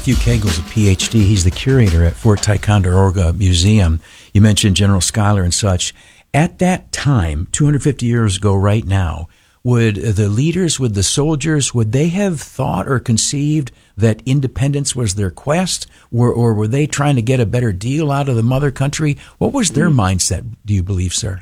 Matthew Cagle is a PhD. He's the curator at Fort Ticonderoga Museum. You mentioned General Schuyler and such. At that time, 250 years ago right now, would the leaders, would the soldiers, would they have thought or conceived that independence was their quest? Or were they trying to get a better deal out of the mother country? What was their mindset, do you believe, sir?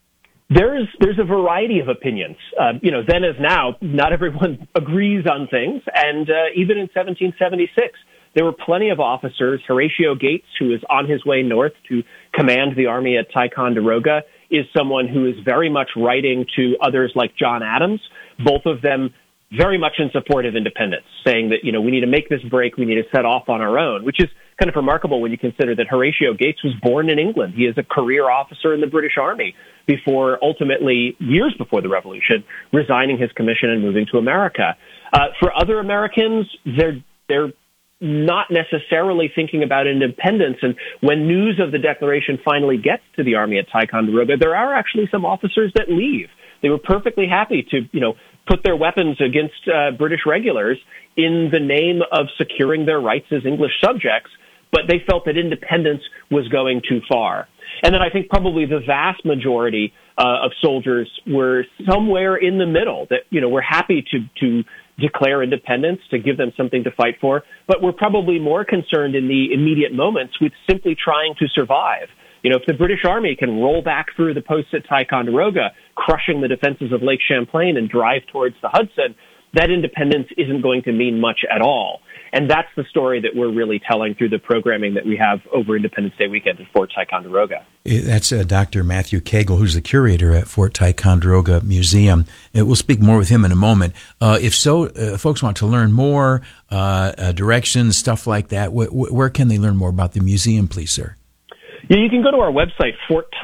There's a variety of opinions. Then as now, not everyone agrees on things. And even in 1776, there were plenty of officers. Horatio Gates, who is on his way north to command the army at Ticonderoga, is someone who is very much writing to others like John Adams, both of them very much in support of independence, saying that, we need to make this break, we need to set off on our own, which is kind of remarkable when you consider that Horatio Gates was born in England. He is a career officer in the British Army before ultimately, years before the Revolution, resigning his commission and moving to America. For other Americans, they're not necessarily thinking about independence. And when news of the Declaration finally gets to the army at Ticonderoga, there are actually some officers that leave. They were perfectly happy to, put their weapons against British regulars in the name of securing their rights as English subjects, but they felt that independence was going too far. And then I think probably the vast majority of soldiers were somewhere in the middle, that, were happy to declare independence, to give them something to fight for, but were probably more concerned in the immediate moments with simply trying to survive. If the British Army can roll back through the posts at Ticonderoga, crushing the defenses of Lake Champlain and drive towards the Hudson, that independence isn't going to mean much at all. And that's the story that we're really telling through the programming that we have over Independence Day weekend at Fort Ticonderoga. That's Dr. Matthew Cagle, who's the curator at Fort Ticonderoga Museum. We'll speak more with him in a moment. If so, folks want to learn more, directions, stuff like that, where can they learn more about the museum, please, sir? Yeah, you can go to our website,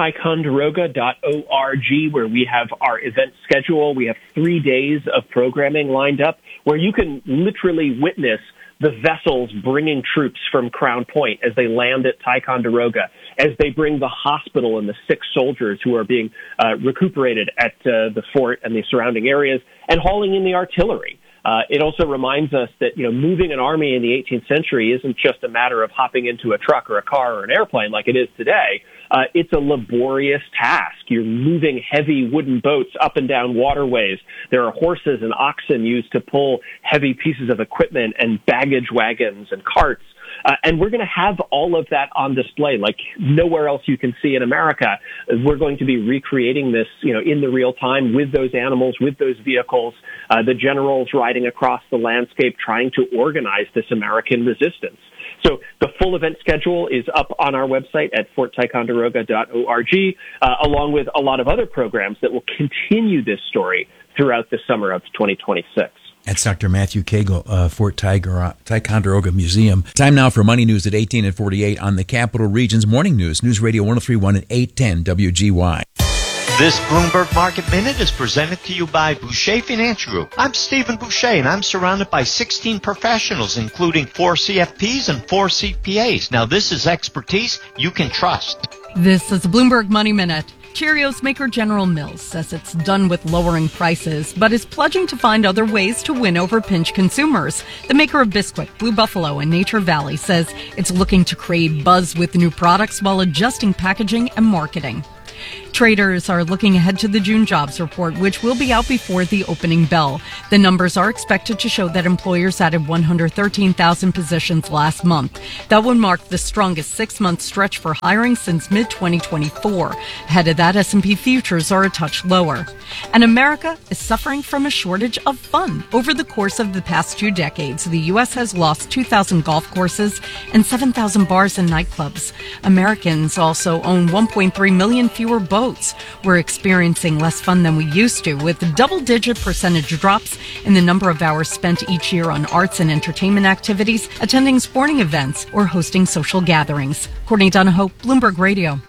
fortticonderoga.org, where we have our event schedule. We have 3 days of programming lined up where you can literally witness the vessels bringing troops from Crown Point as they land at Ticonderoga, as they bring the hospital and the sick soldiers who are being recuperated at the fort and the surrounding areas, and hauling in the artillery. It also reminds us that, moving an army in the 18th century isn't just a matter of hopping into a truck or a car or an airplane like it is today. It's a laborious task. You're moving heavy wooden boats up and down waterways. There are horses and oxen used to pull heavy pieces of equipment and baggage wagons and carts. And we're going to have all of that on display like nowhere else you can see in America. We're going to be recreating this, in the real time with those animals, with those vehicles, the generals riding across the landscape trying to organize this American resistance. So the full event schedule is up on our website at fortticonderoga.org, along with a lot of other programs that will continue this story throughout the summer of 2026. That's Dr. Matthew Cagle, Fort Ticonderoga Museum. Time now for Money News at 18 and 48 on the Capital Region's Morning News. News Radio 103.1 and 810 WGY. This Bloomberg Market Minute is presented to you by Boucher Financial Group. I'm Stephen Boucher, and I'm surrounded by 16 professionals, including 4 CFPs and 4 CPAs. Now, this is expertise you can trust. This is the Bloomberg Money Minute. Cheerios maker General Mills says it's done with lowering prices, but is pledging to find other ways to win over pinch consumers. The maker of Bisquick, Blue Buffalo, and Nature Valley says it's looking to create buzz with new products while adjusting packaging and marketing. Traders are looking ahead to the June jobs report, which will be out before the opening bell. The numbers are expected to show that employers added 113,000 positions last month. That would mark the strongest 6-month stretch for hiring since mid-2024. Ahead of that, S&P futures are a touch lower. And America is suffering from a shortage of fun. Over the course of the past 2 decades, the U.S. has lost 2,000 golf courses and 7,000 bars and nightclubs. Americans also own 1.3 million fewer boats. We're experiencing less fun than we used to, with double-digit percentage drops in the number of hours spent each year on arts and entertainment activities, attending sporting events, or hosting social gatherings. Courtney Donahoe, Bloomberg Radio.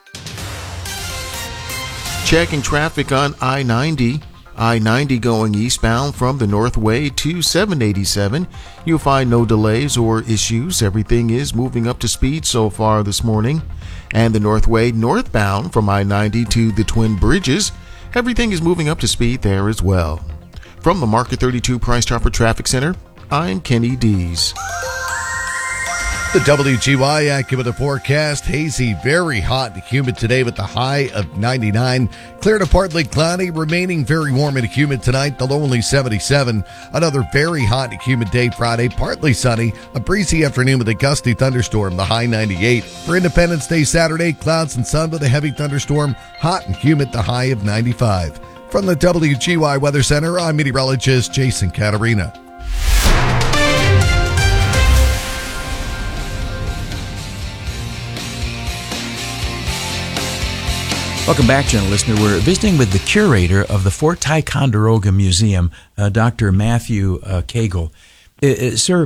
Checking traffic on I-90. I-90 going eastbound from the Northway to 787. You'll find no delays or issues. Everything is moving up to speed so far this morning. And the Northway northbound from I-90 to the Twin Bridges. Everything is moving up to speed there as well. From the Market 32 Price Chopper Traffic Center, I'm Kenny Dees. The WGY AccuWeather forecast, hazy, very hot and humid today with the high of 99. Clear to partly cloudy, remaining very warm and humid tonight, the low only 77. Another very hot and humid day Friday, partly sunny, a breezy afternoon with a gusty thunderstorm, the high 98. For Independence Day Saturday, clouds and sun with a heavy thunderstorm, hot and humid, the high of 95. From the WGY Weather Center, I'm meteorologist Jason Caterina. Welcome back, gentle listener. We're visiting with the curator of the Fort Ticonderoga Museum, Dr. Matthew Cagle. Sir,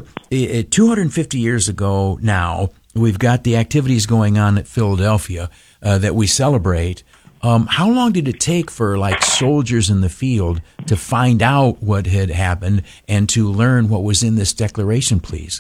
250 years ago now, we've got the activities going on at Philadelphia that we celebrate. How long did it take for, soldiers in the field to find out what had happened and to learn what was in this declaration, please?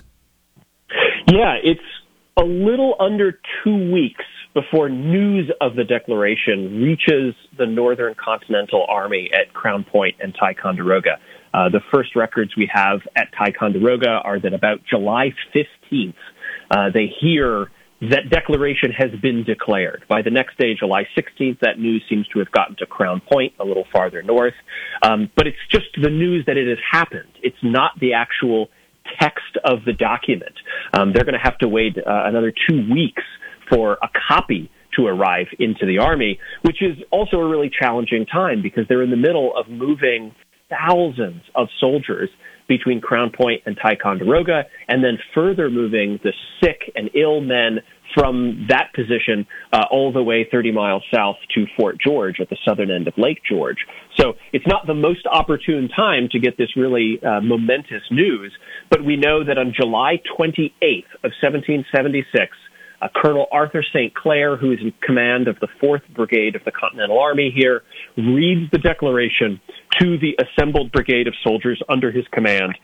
Yeah, it's a little under 2 weeks before news of the declaration reaches the Northern Continental Army at Crown Point and Ticonderoga. The first records we have at Ticonderoga are that about July 15th, they hear that declaration has been declared. By the next day, July 16th, that news seems to have gotten to Crown Point, a little farther north. But it's just the news that it has happened. It's not the actual text of the document. They're going to have to wait another 2 weeks for a copy to arrive into the Army, which is also a really challenging time because they're in the middle of moving thousands of soldiers between Crown Point and Ticonderoga, and then further moving the sick and ill men from that position all the way 30 miles south to Fort George at the southern end of Lake George. So it's not the most opportune time to get this really momentous news, but we know that on July 28th of 1776, Colonel Arthur St. Clair, who is in command of the 4th Brigade of the Continental Army here, reads the declaration to the assembled brigade of soldiers under his command,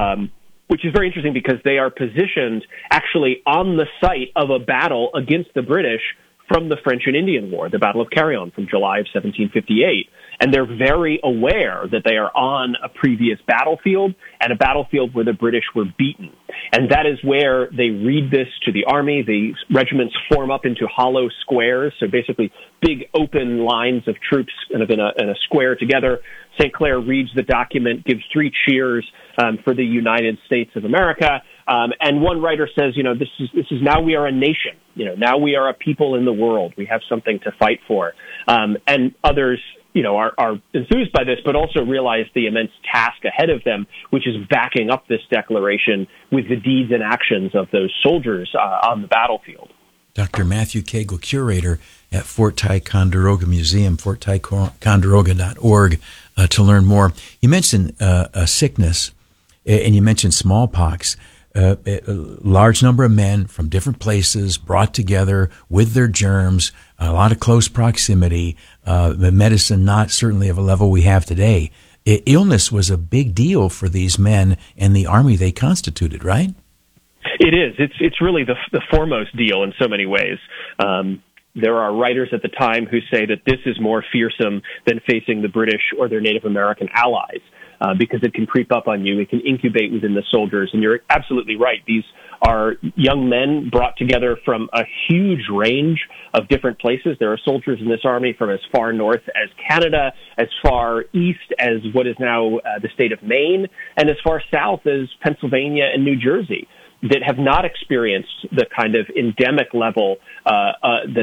which is very interesting because they are positioned actually on the site of a battle against the British from the French and Indian War, the Battle of Carillon from July of 1758. And they're very aware that they are on a previous battlefield and a battlefield where the British were beaten. And that is where they read this to the army. The regiments form up into hollow squares, so basically big open lines of troops kind of in a square together. St. Clair reads the document, gives 3 cheers for the United States of America. And one writer says, this is now we are a nation. Now we are a people in the world. We have something to fight for. And others, are enthused by this, but also realize the immense task ahead of them, which is backing up this declaration with the deeds and actions of those soldiers on the battlefield. Dr. Matthew Cagle, curator at Fort Ticonderoga Museum, fortticonderoga.org, to learn more. You mentioned a sickness, and you mentioned smallpox. A large number of men from different places brought together with their germs, a lot of close proximity, medicine not certainly of a level we have today. Illness was a big deal for these men and the army they constituted, right? It is. It's really the foremost deal in so many ways. There are writers at the time who say that this is more fearsome than facing the British or their Native American allies. Because it can creep up on you. It can incubate within the soldiers. And you're absolutely right. These are young men brought together from a huge range of different places. There are soldiers in this army from as far north as Canada, as far east as what is now the state of Maine, and as far south as Pennsylvania and New Jersey that have not experienced the kind of endemic level that